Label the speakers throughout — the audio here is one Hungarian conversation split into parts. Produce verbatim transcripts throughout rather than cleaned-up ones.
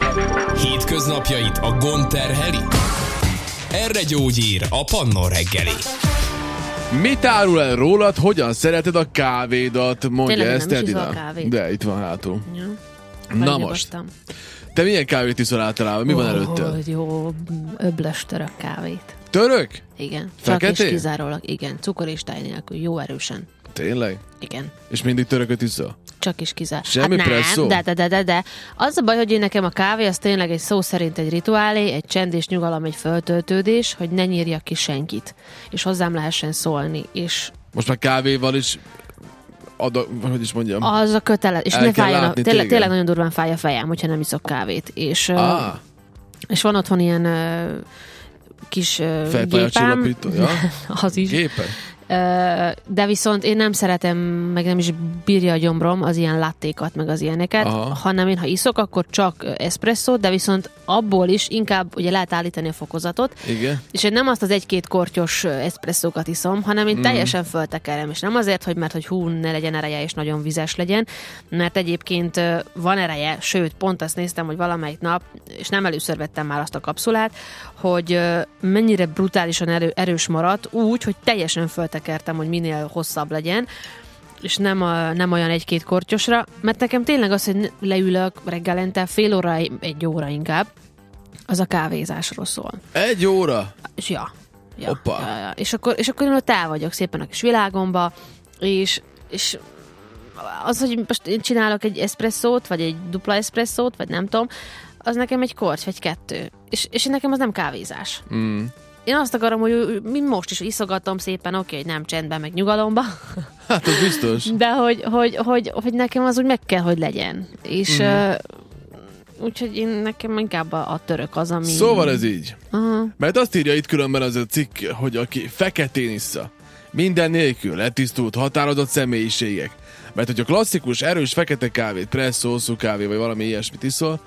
Speaker 1: Hétköznapjait a gond terheli? Erre gyógyír a Pannon reggeli.
Speaker 2: Mit árul el rólad, hogyan szereted a kávédat? Mondja
Speaker 3: Tényleg
Speaker 2: ezt,
Speaker 3: nem is
Speaker 2: Edina.
Speaker 3: iszol kávét.
Speaker 2: De itt van hátul.
Speaker 3: Ja.
Speaker 2: Na most, te milyen kávét iszol általában? Mi
Speaker 3: oh,
Speaker 2: van előtted?
Speaker 3: Oh, jó, öblös török kávét.
Speaker 2: Török?
Speaker 3: Igen.
Speaker 2: Feketén?
Speaker 3: Csak és kizárólag, igen. Cukor és táj nélkül, jó erősen.
Speaker 2: Tényleg?
Speaker 3: Igen.
Speaker 2: És mindig törököt iszol?
Speaker 3: Csak is kizár.
Speaker 2: Semmi
Speaker 3: hát
Speaker 2: presszó?
Speaker 3: nem, de, de, de, de. Az a baj, hogy én nekem a kávé az tényleg egy szó szerint egy rituálé, egy csend és nyugalom, egy föltöltődés, hogy ne nyírjak ki senkit. És hozzám lehessen szólni. És
Speaker 2: most már kávéval is ad, hogy is mondjam.
Speaker 3: az a kötelet. És
Speaker 2: El
Speaker 3: ne
Speaker 2: kell
Speaker 3: fájjon, a,
Speaker 2: látni
Speaker 3: tényleg,
Speaker 2: téged.
Speaker 3: tényleg nagyon durván fáj a fejem, hogyha nem iszok kávét. És,
Speaker 2: Ah.
Speaker 3: és van otthon ilyen uh, kis uh,
Speaker 2: Fejpályacsillapító,
Speaker 3: gépám.
Speaker 2: ja?
Speaker 3: Az is.
Speaker 2: Gépen?
Speaker 3: De viszont én nem szeretem, meg nem is bírja a gyomrom az ilyen lattékat, meg az ilyeneket,
Speaker 2: Aha.
Speaker 3: hanem én, ha iszok, akkor csak eszpresszót, de viszont abból is inkább ugye lehet állítani a fokozatot,
Speaker 2: Igen.
Speaker 3: és én nem azt az egy-két kortyos eszpresszókat iszom, hanem én teljesen föltekerem, és nem azért, hogy mert hogy hú, ne legyen ereje, és nagyon vizes legyen, mert egyébként ö, van ereje, sőt, pont azt néztem, hogy valamelyik nap, és nem először vettem már azt a kapszulát, hogy ö, mennyire brutálisan erő, erős maradt, úgy, hogy teljesen föltekertem, hogy minél hosszabb legyen, és nem, a, nem olyan egy-két kortyosra, mert nekem tényleg az, hogy leülök reggelente fél óra, egy óra inkább, az a kávézásról szól.
Speaker 2: Egy óra?
Speaker 3: És ja. ja,
Speaker 2: Hoppá.
Speaker 3: ja, ja. És, akkor, és akkor én ott el vagyok szépen a kis világomba, és, és az, hogy most én csinálok egy eszpresszót, vagy egy dupla eszpresszót, vagy nem tudom, az nekem egy korty, vagy kettő. És, és nekem az nem kávézás.
Speaker 2: Mm.
Speaker 3: Én azt akarom, hogy mint most is iszogatom szépen, oké, hogy nem csendben, meg nyugalomba.
Speaker 2: Hát az biztos.
Speaker 3: De hogy, hogy, hogy, hogy nekem az úgy meg kell, hogy legyen. És
Speaker 2: Mm.
Speaker 3: uh, úgyhogy én nekem inkább a, a török az, ami...
Speaker 2: Szóval ez így.
Speaker 3: Aha.
Speaker 2: Mert azt írja itt különben az a cikk, hogy aki feketén issza, minden nélkül letisztult, határozott személyiségek. Mert hogyha klasszikus, erős fekete kávét, presszó, hosszú kávé, vagy valami ilyesmit iszol,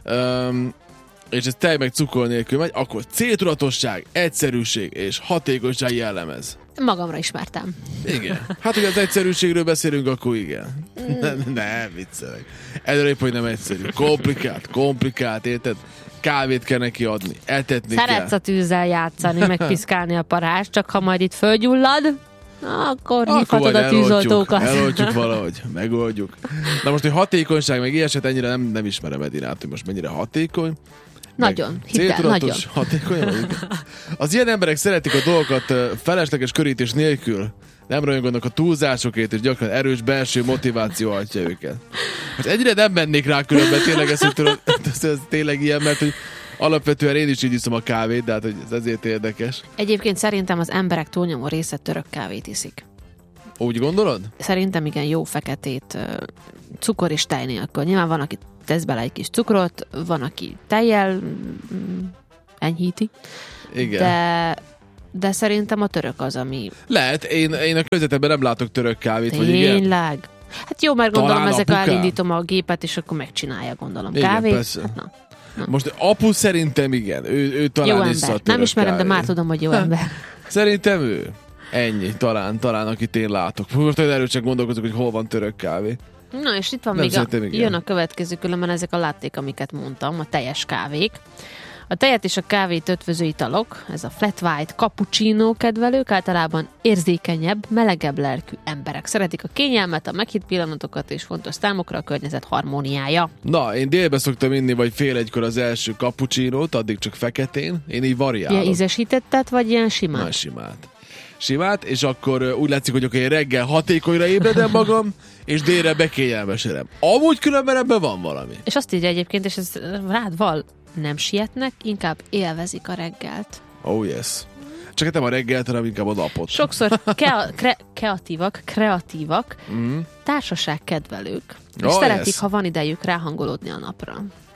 Speaker 2: um, és ez tej meg cukor nélkül megy, akkor céltudatosság, egyszerűség és hatékonyság jellemez.
Speaker 3: Magamra ismertem.
Speaker 2: Igen. Hát, hogy az egyszerűségről beszélünk, akkor igen. Nem, nem, viccelek. Előrébb, hogy nem egyszerű. Komplikált, komplikált, érted? Kávét kell neki adni, etetni
Speaker 3: Szeretsz
Speaker 2: kell.
Speaker 3: a tűzzel játszani, meg piszkálni a parás, csak ha majd itt fölgyullad, akkor hívhatod a tűzoltókat.
Speaker 2: Eloltjuk valahogy, megoldjuk. Na most, hogy hatékonyság, meg ilyeset ennyire nem, nem ismerem Edinát, hogy most mennyire hatékony.
Speaker 3: Nagyon, hidd el,
Speaker 2: céltudatos,
Speaker 3: nagyon.
Speaker 2: hatékony vagy? Az ilyen emberek szeretik a dolgokat ö, felesleges körítés nélkül. Nem rajonganak a túlzásokért, és gyakran erős belső motiváció hajtja őket. Hát egyre nem mennék rá különben, tényleg ezt, hogy tudod, ez, ez tényleg ilyen, mert hogy alapvetően én is így iszom a kávét, de hát hogy ez ezért érdekes.
Speaker 3: Egyébként szerintem az emberek túlnyomó része török kávét iszik.
Speaker 2: Úgy gondolod?
Speaker 3: Szerintem igen, jó feketét, ö, cukor és tej nélkül. Nyilván van, aki tesz bele egy kis cukrot, van, aki tejjel mm, enyhíti,
Speaker 2: Igen.
Speaker 3: de, de szerintem a török az, ami
Speaker 2: Lehet, én, én a közvetemben nem látok török kávét, vagy igen.
Speaker 3: tényleg. Hát jó, mert gondolom,
Speaker 2: Talán
Speaker 3: ezek
Speaker 2: apukám?
Speaker 3: elindítom a gépet, és akkor megcsinálja, gondolom.
Speaker 2: Igen,
Speaker 3: Kávét?
Speaker 2: persze.
Speaker 3: Hát na.
Speaker 2: Most apu szerintem igen, ő, ő talán
Speaker 3: Jó
Speaker 2: issza a
Speaker 3: ember.
Speaker 2: török
Speaker 3: Nem ismerem, de
Speaker 2: kávét.
Speaker 3: már tudom, hogy jó ember.
Speaker 2: Szerintem ő. Ennyi, talán, talán akit én látok. Most olyan erősen gondolkozok, hogy hol van török kávé.
Speaker 3: Na, és itt van
Speaker 2: Nem
Speaker 3: még a,
Speaker 2: szerintem igen.
Speaker 3: jön a következő, különben ezek a latték, amiket mondtam, a teljes kávék. A tejet és a kávét ötvöző italok, ez a flat white, cappuccino kedvelők, általában érzékenyebb, melegebb lelkű emberek. Szeretik a kényelmet, a meghitt pillanatokat, és fontos számukra a környezet harmóniája.
Speaker 2: Na, én délbe szoktam inni, vagy fél egykor az első cappuccinót, addig csak feketén. Én így variálom.
Speaker 3: Ilyen ízesítettet, vagy ilyen simán?
Speaker 2: Na, simát. Simát, és akkor uh, úgy látszik, hogy akkor én reggel hatékonyra ébredem magam, és délre bekényelmesedem. Amúgy különben ebben van valami.
Speaker 3: És azt írja egyébként, és ez rád val, nem sietnek, inkább élvezik a reggelt.
Speaker 2: Oh yes. Csak hát nem a reggelt, hanem inkább a napot.
Speaker 3: Sokszor kea- kre- kreatívak, kreatívak,
Speaker 2: Mm.
Speaker 3: társaságkedvelők, és
Speaker 2: Oh,
Speaker 3: szeretik,
Speaker 2: yes.
Speaker 3: ha van idejük ráhangolódni a napra.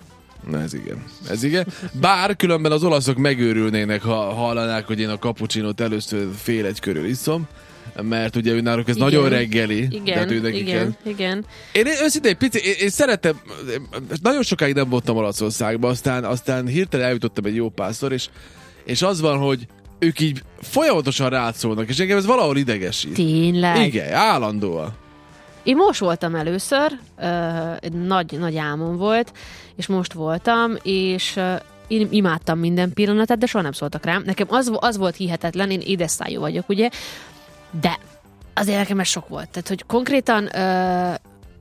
Speaker 2: Na ez igen. Ez igen. Bár különben az olaszok megőrülnének, ha hallanák, hogy én a cappuccinót először fél egy körül iszom, mert ugye ő náluk ez
Speaker 3: Igen.
Speaker 2: nagyon reggeli.
Speaker 3: Igen,
Speaker 2: tehát ő nekik
Speaker 3: igen, igen.
Speaker 2: Én őszintén pici, én, én szeretem, nagyon sokáig nem voltam Olaszországban, aztán, aztán hirtelen eljutottam egy jó párszor, és, és az van, hogy ők így folyamatosan rátszólnak, és engem ez valahol idegesít.
Speaker 3: Tényleg?
Speaker 2: Igen, állandóan.
Speaker 3: Én most voltam először, egy nagy, nagy álmom volt, és most voltam, és én imádtam minden pillanatát, de soha nem szóltak rám. Nekem az, az volt hihetetlen, én édesszájú vagyok, ugye, de azért nekem ez sok volt. Tehát, hogy konkrétan uh,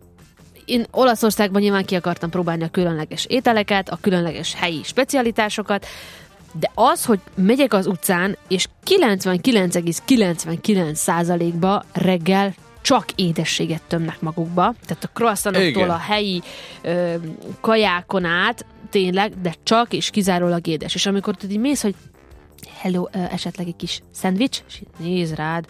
Speaker 3: én Olaszországban nyilván ki akartam próbálni a különleges ételeket, a különleges helyi specialitásokat, de az, hogy megyek az utcán, és kilencvenkilenc egész kilencvenkilenc százalékba reggel csak édességet tömnek magukba, tehát a croissantoktól a helyi ö, kajákon át, tényleg, de csak és kizárólag édes. És amikor tudod, így mész, hogy hello, ö, esetleg egy kis szendvics, és így néz rád,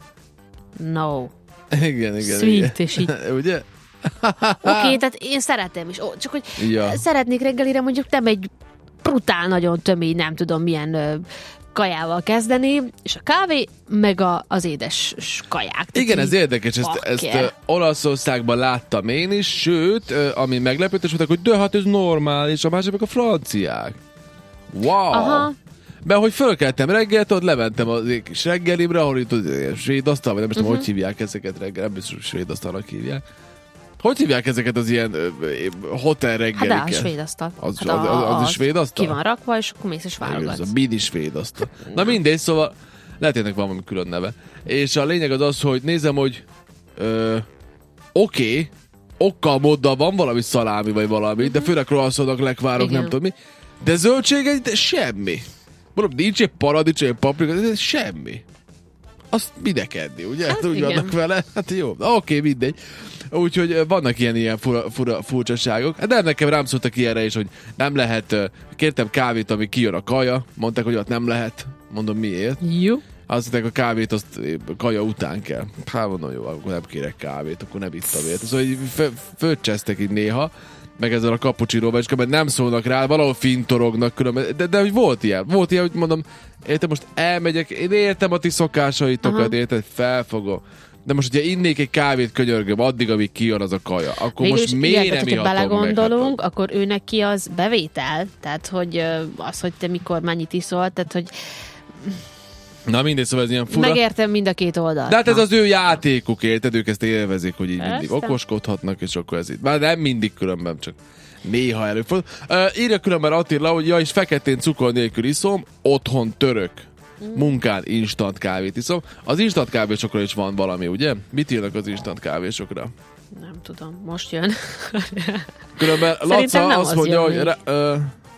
Speaker 3: no.
Speaker 2: Igen, igen.
Speaker 3: Sweet,
Speaker 2: igen.
Speaker 3: és így.
Speaker 2: Ugye?
Speaker 3: Oké, okay, tehát én szeretem is, ó, csak hogy
Speaker 2: ja.
Speaker 3: szeretnék reggelire mondjuk nem egy brutál, nagyon tömény, nem tudom milyen ö, kajával kezdeni, és a kávé, meg a, az édes kaják.
Speaker 2: Igen, ez érdekes, ezt, ezt uh, Olaszországban láttam én is, sőt, uh, ami meglepődés voltak, hogy de hát ez normális, a másik meg a franciák. Wow! Aha. Mert hogy fölkeltem reggel, ott lementem az kis reggelimre, ahol itt az svéd asztal, vagy nem tudom, uh-huh. hogy hívják ezeket reggel, nem biztos, hogy svéd asztalnak hívják. Hogy hívják ezeket az ilyen uh, hotel reggeliket?
Speaker 3: Hát de a svéd asztal.
Speaker 2: Az,
Speaker 3: hát
Speaker 2: az, az, az, az a svéd asztal?
Speaker 3: Ki van rakva, és akkor mész és válogatsz.
Speaker 2: Ez a mini svéd asztal. Na mindegy, szóval lehet, ennek van valami külön neve. És a lényeg az az, hogy nézem, hogy ö, oké, okay, okkal, móddal van valami szalámi, vagy valami, de főleg croissantnak, lekvárok, nem tudom mi. De zöldségei, de semmi. Mondom, nincs egy paradicsom, egy paprika, de semmi. Azt minek enni, ugye? Hát úgy vannak vele. Hát jó, oké, okay, mindegy. Úgyhogy vannak ilyen, ilyen fura, fura, furcsaságok. De nekem rám szóltak ilyenre is, hogy nem lehet, kértem kávét, ami kijön a kaja. Mondták, hogy ott nem lehet. Mondom, miért?
Speaker 3: Jó.
Speaker 2: Azt mondták, a kávét azt kaja után kell. Hát mondom, jó, akkor nem kérek kávét, akkor nem ittam ért. Szóval így fölcsesztek így néha, meg ezzel a kapucsiróval, és különben nem szólnak rá, valahol fintorognak különben. De, de hogy volt ilyen, volt ilyen, hogy mondom, értem, most elmegyek, én értem a ti szokásaitokat, érted, felfogom. De most, hogyha innék egy kávét, könyörgöm, addig, amíg kijön az a kaja, akkor végül most miért nem ihatom meg?
Speaker 3: Belegondolunk, hát, akkor ő neki az bevétel, tehát, hogy az, hogy te mikor mennyit iszol, tehát, hogy
Speaker 2: na mindegy, szóval ez ilyen fura.
Speaker 3: Megértem mind a két oldalt.
Speaker 2: De hát ez az ő játékuk, érted? Ők ezt élvezik, hogy így Ezt mindig okoskodhatnak, és akkor ez itt. Már nem mindig különben, csak néha előfordul. Uh, írja különben Attila, hogy ja, és feketén cukor nélkül iszom, otthon török. Munkán instant kávét iszom. Az instant kávésokra is van valami, ugye? Mit írnak az instant kávésokra?
Speaker 3: Nem tudom, most jön.
Speaker 2: Különben Laca azt mondja, hogy rá, uh,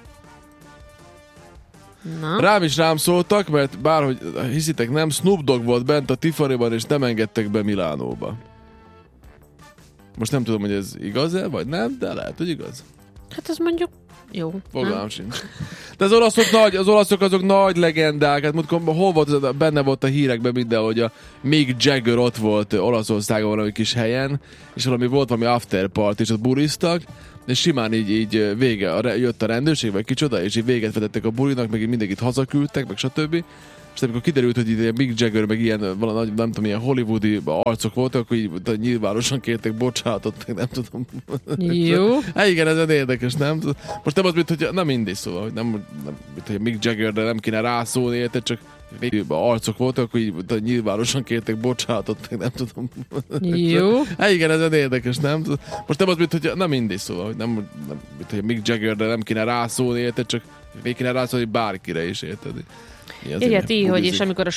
Speaker 2: rám is rám szóltak, mert bárhogy hiszitek nem, Snoop Dogg volt bent a Tiffanyban, és nem engedtek be Milánóba. Most nem tudom, hogy ez igaz-e, vagy nem, de lehet, hogy igaz.
Speaker 3: Hát az mondjuk jó.
Speaker 2: Fogalmam sincs. De az olaszok nagy, az olaszok azok nagy legendák, hát mondjuk, hol volt, benne volt a hírekben minden, hogy a Mick Jagger ott volt Olaszországon valami kis helyen, és valami volt valami after party, és ott buriztak, és simán így, így vége, a, jött a rendőrség, vagy kicsoda, és így véget vetettek a bulinak, meg így mindenkit hazaküldtek, meg stb. És amikor kiderült, hogy ilyen Mick Jagger, meg ilyen, valami, nem tudom, ilyen hollywoodi arcok voltak, akkor így nyilvánosan kértek bocsánatot, meg nem tudom.
Speaker 3: Jó.
Speaker 2: Hát igen, ez érdekes, nem? Most nem az, mint hogy, nem mindig szóval, hogy nem, nem mint hogy Mick Jaggerre nem kéne rászólni, érted, csak arcok voltak, akkor így nyilvánosan kértek bocsánatot, meg nem tudom.
Speaker 3: Jó.
Speaker 2: Hát igen, ez érdekes, nem? Most nem az, mint hogy nem mindig szóval, hogy nem, nem mint hogy Mick Jaggerre nem kéne rászólni, érted, csak még kéne rászólni bárkire is, érted?
Speaker 3: Igen, ti, hogy és amikor a